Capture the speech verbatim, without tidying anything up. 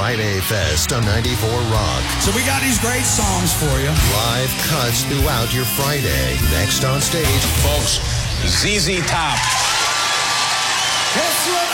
Friday Fest on ninety-four Rock. So we got these great songs for you. Live cuts throughout your Friday. Next on stage, folks, Z Z Top. That's what